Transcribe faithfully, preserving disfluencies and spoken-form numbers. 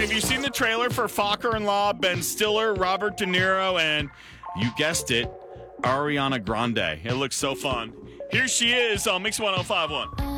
have you seen the trailer for Father-in-Law, Ben Stiller, Robert De Niro, and you guessed it, Ariana Grande? It looks so fun. Here she is on Mix one oh five point one.